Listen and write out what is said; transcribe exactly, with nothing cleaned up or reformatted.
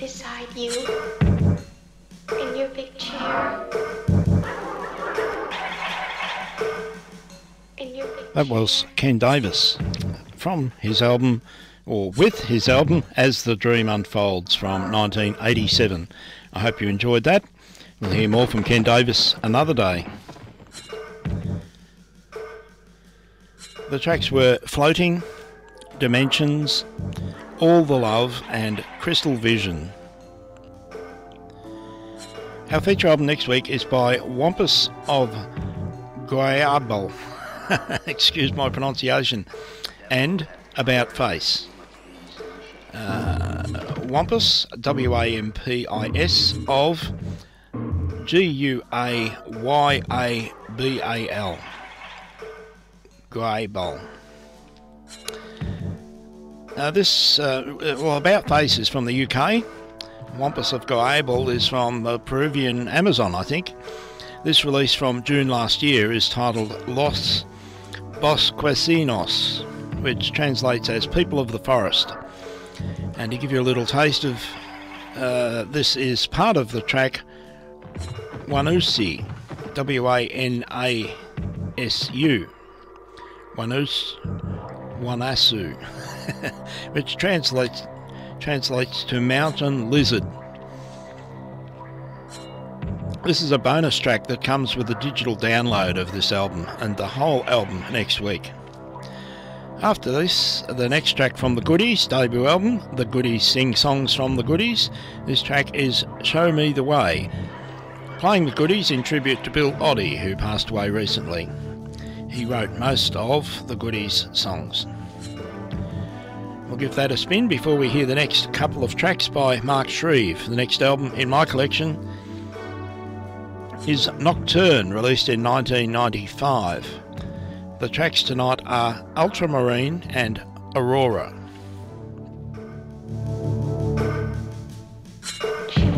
beside you in your big chair. In your big That was Ken Davis from his album, or with his album, As the Dream Unfolds from nineteen eighty-seven. I hope you enjoyed that. We'll hear more from Ken Davis another day. The tracks were Floating, Dimensions, All the Love and Crystal Vision. Our feature album next week is by Wampus of Guayabal, excuse my pronunciation, and About Face. Uh, Wampus, W A M P I S, of G U A Y A B A L. Guayabal. Uh, this, uh, well, About Face is from the U K. Wampus of Guayabal is from the Peruvian Amazon, I think. This release from June last year is titled Los Bosquecinos, which translates as People of the Forest. And to give you a little taste of, uh, this is part of the track Wanusi, W A N A S U. Wanus, Wanasu, which translates translates to mountain lizard. This is a bonus track that comes with a digital download of this album and the whole album next week. After this, the next track from the Goodies debut album, The Goodies sing songs from the Goodies. This track is Show Me the Way, playing the Goodies in tribute to Bill Oddie, who passed away recently. He wrote most of the Goodies songs. We'll give that a spin before we hear the next couple of tracks by Mark Shreve. The next album in my collection is Nocturne, released in nineteen ninety-five. The tracks tonight are Ultramarine and Aurora.